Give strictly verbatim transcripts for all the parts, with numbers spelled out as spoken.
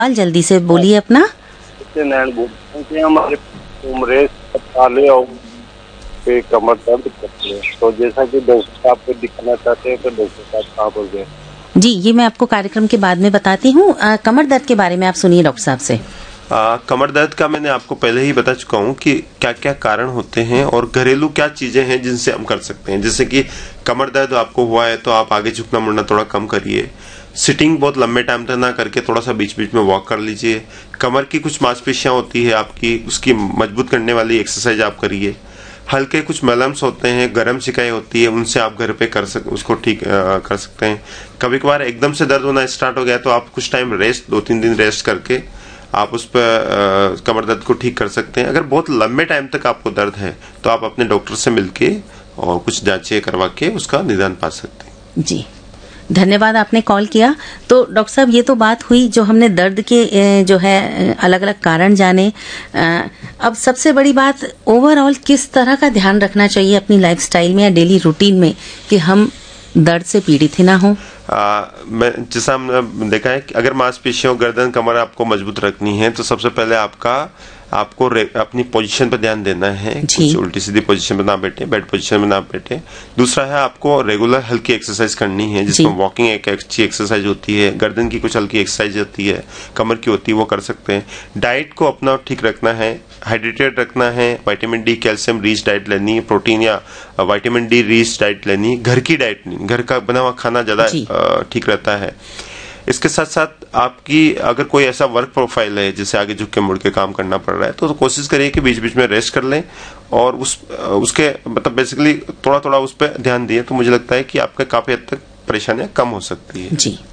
जल्दी से बोलिए अपना। नैन बोलते हैं कि हमारे उम्र साले और पे कमर दर्द करती है, तो जैसा कि डॉक्टर साहब को दिखाना चाहते हैं तो डॉक्टर साहब कहाँ पर गए? जी, ये मैं आपको कार्यक्रम के बाद में बताती हूँ। कमर दर्द के बारे में आप सुनिए डॉक्टर साहब से। आ, कमर दर्द का मैंने आपको पहले ही बता चुका हूँ कि क्या क्या कारण होते हैं और घरेलू क्या चीजें हैं जिनसे हम कर सकते हैं। जैसे कि कमर दर्द आपको हुआ है तो आप आगे झुकना मुड़ना थोड़ा कम करिए। सिटिंग बहुत लंबे टाइम तक ना करके थोड़ा सा बीच बीच में वॉक कर लीजिए। कमर की कुछ मांसपेशियां होती है आपकी, उसकी मजबूत करने वाली एक्सरसाइज आप करिए। हल्के कुछ मलम्स होते हैं, गर्म सिकाई होती है, उनसे आप घर पे कर सक उसको ठीक कर सकते हैं। कभी कभार एकदम से दर्द होना स्टार्ट हो गया तो आप कुछ टाइम रेस्ट, दो तीन दिन रेस्ट करके आप उस पर कमर दर्द को ठीक कर सकते हैं। अगर बहुत लंबे टाइम तक आपको दर्द है तो आप अपने डॉक्टर से मिलके और कुछ जांचें करवा के उसका निदान पा सकते हैं। जी, धन्यवाद आपने कॉल किया। तो डॉक्टर साहब, ये तो बात हुई जो हमने दर्द के जो है अलग अलग कारण जाने। अब सबसे बड़ी बात, ओवरऑल किस तरह का ध्यान रखना चाहिए अपनी लाइफस्टाइल में या डेली रूटीन में कि हम दर्द से पीड़ित ही ना हो? आ, मैं जैसा हमने देखा है कि अगर मांसपेशियों, गर्दन, कमर आपको मजबूत रखनी है तो सबसे पहले आपका आपको अपनी पोजीशन पर ध्यान देना है। कुछ उल्टी सीधी पोजीशन में ना बैठे, बेड पोजीशन में ना बैठे। दूसरा है आपको रेगुलर हल्की एक्सरसाइज करनी है, जिसमें वॉकिंग एक अच्छी एक्सरसाइज होती है, गर्दन की कुछ हल्की एक्सरसाइज होती है, कमर की होती है, वो कर सकते हैं। डाइट को अपना ठीक रखना है, हाइड्रेटेड रखना है, vitamin D, calcium rich diet लेनी है, प्रोटीन या विटामिन डी रिच डाइट लेनी है। घर की डाइट नहीं, घर का बना हुआ खाना ज्यादा ठीक रहता है। इसके साथ साथ आपकी अगर कोई ऐसा वर्क प्रोफाइल है जिसे आगे झुक के मुड़ के काम करना पड़ रहा है तो, तो कोशिश करिए कि बीच बीच में रेस्ट कर लें और उस उसके मतलब बेसिकली थोड़ा थोड़ा उस पर ध्यान दिए तो मुझे लगता है कि आपका काफी हद तक परेशानियां कम हो सकती है। जी,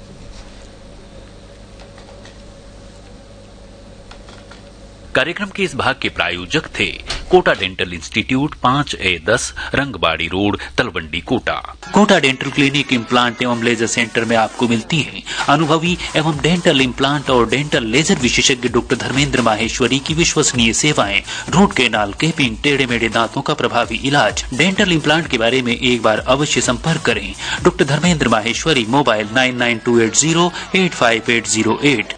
कार्यक्रम के इस भाग के प्रायोजक थे कोटा डेंटल इंस्टीट्यूट, पांच ए दस Rangbari road, Talwandi, Kota. Kota dental clinic implant एवं लेजर सेंटर में आपको मिलती है अनुभवी एवं डेंटल इम्प्लांट और डेंटल लेजर विशेषज्ञ डॉक्टर धर्मेंद्र माहेश्वरी की विश्वसनीय सेवाएं। रूट कैनाल, कैपिंग, टेढ़े मेढ़े दांतों का प्रभावी इलाज। डेंटल इम्प्लांट के बारे में एक बार अवश्य संपर्क करें doctor Dharmendra Maheshwari. Mobile nine nine to eight zero eight five eight zero eight.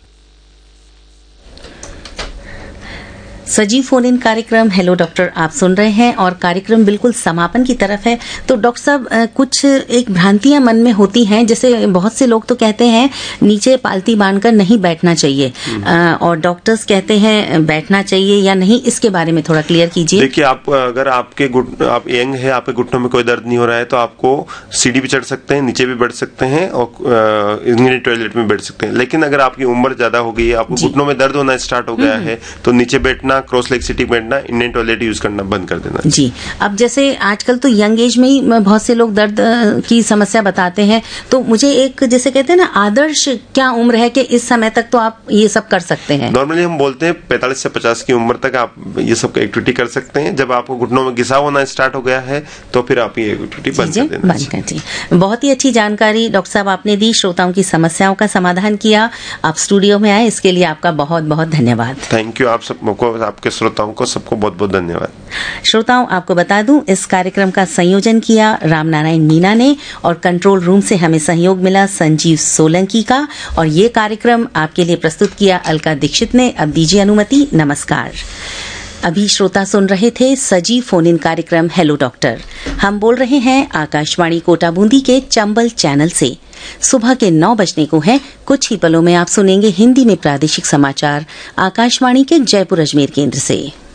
सजीव फोन इन कार्यक्रम हेलो डॉक्टर आप सुन रहे हैं और कार्यक्रम बिल्कुल समापन की तरफ है। तो डॉक्टर साहब, कुछ एक भ्रांतियां मन में होती हैं, जैसे बहुत से लोग तो कहते हैं नीचे पालती बांधकर नहीं बैठना चाहिए और डॉक्टर्स कहते हैं बैठना चाहिए या नहीं, इसके बारे में थोड़ा क्लियर कीजिए। देखिए, आप अगर आपके घुट आप यंग है, आपके घुटनों में कोई दर्द नहीं हो रहा है तो आपको सीढ़ी भी चढ़ सकते हैं, नीचे भी बैठ सकते हैं और इंडियन टॉयलेट में बैठ सकते हैं। लेकिन अगर आपकी उम्र ज्यादा हो गई है, आपको घुटनों में दर्द होना स्टार्ट हो गया है तो नीचे बैठना, क्रॉस लेग सिटिंग बैठना, इंडियन टॉयलेट यूज करना बंद कर देना। जी, अब जैसे आजकल तो यंग एज में ही बहुत से लोग दर्द की समस्या बताते हैं, तो मुझे एक जैसे कहते हैं ना, आदर्श क्या उम्र है कि इस समय तक तो आप ये सब कर सकते हैं? नॉर्मली हम बोलते हैं पैंतालीस से पचास की उम्र तक आप ये सब एक्टिविटी कर सकते हैं। जब आपको घुटनों में घिसाव होना स्टार्ट हो गया है तो फिर आप ये एक्टिविटी बंद कर देना। बंद कर दी। बहुत ही अच्छी जानकारी डॉक्टर साहब आपने दी, श्रोताओं की समस्याओं का समाधान किया। आप स्टूडियो में आए, इसके लिए आपका बहुत बहुत धन्यवाद। Thank you. आप सबको, आपके श्रोताओं को सबको बहुत बहुत धन्यवाद। श्रोताओं, आपको बता दूं इस कार्यक्रम का संयोजन किया रामनारायण मीना ने और कंट्रोल रूम से हमें सहयोग मिला संजीव सोलंकी का, और ये कार्यक्रम आपके लिए प्रस्तुत किया अलका दीक्षित ने। अब दीजिए अनुमति, नमस्कार। अभी श्रोता सुन रहे थे सजीव फोन इन कार्यक्रम हेलो डॉक्टर। हम बोल रहे हैं आकाशवाणी कोटा बूंदी के चंबल चैनल से। सुबह के नौ बजने को है, कुछ ही पलों में आप सुनेंगे हिंदी में प्रादेशिक समाचार आकाशवाणी के जयपुर अजमेर केंद्र से।